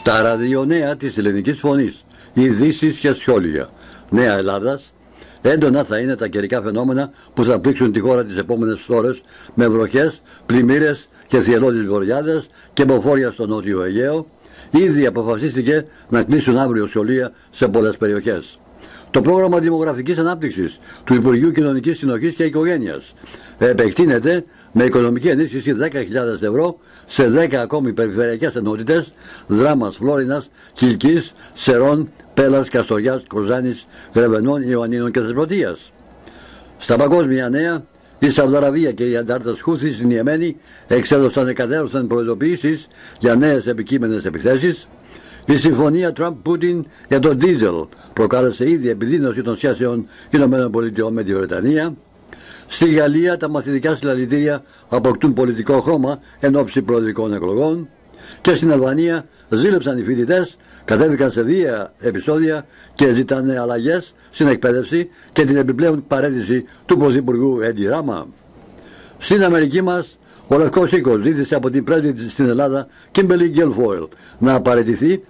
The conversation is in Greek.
Τα ραδιονέα της Ελληνικής Φωνής, ειδήσεις και σχόλια. Νέα Ελλάδας. Έντονα θα είναι τα καιρικά φαινόμενα που θα πλήξουν τη χώρα τις επόμενες ώρες με βροχές, πλημμύρες και θυελλώδεις βοριάδες και μποφόρια στο νότιο Αιγαίο. Ήδη αποφασίστηκε να κλείσουν αύριο σχολεία σε πολλές περιοχές. Το πρόγραμμα δημογραφικής ανάπτυξης του Υπουργείου Κοινωνικής Συνοχής και Οικογένειας επεκτείνεται με οικονομική ενίσχυση 10.000 ευρώ σε 10 ακόμη περιφερειακές ενότητες Δράμας, Φλόρινας, Κιλκής, Σερών, Πέλας, Καστοριάς, Κοζάνης, Γρεβενών, Ιωαννίνων και Θεσπρωτείας. Στα παγκόσμια νέα, η Σαουδαραβία και οι αντάρτες Χούθη στην Ιεμένη εξέδωσαν εκατέρωθεν προειδοποιήσεις για νέες επικείμενες επιθέσεις. Η συμφωνία Τραμπ-Πούτιν για το ντίζελ προκάλεσε ήδη επιδείνωση των σχέσεων ΗΠΑ με τη Βρετανία. Στη Γαλλία τα μαθητικά συλλαλητήρια αποκτούν πολιτικό χρώμα εν ώψη προεδρικών εκλογών. Και στην Αλβανία ζήλεψαν οι φοιτητές, κατέβηκαν σε βία επεισόδια και ζητάνε αλλαγές στην εκπαίδευση και την επιπλέον παραίτηση του Πρωθυπουργού Έντι Ράμα. Στην Αμερική μας, ο Λευκός Οίκος ζήτησε από την πρέσβη στην Ελλάδα, Κίμπερλι Γκέλφοιλ, να παραιτηθεί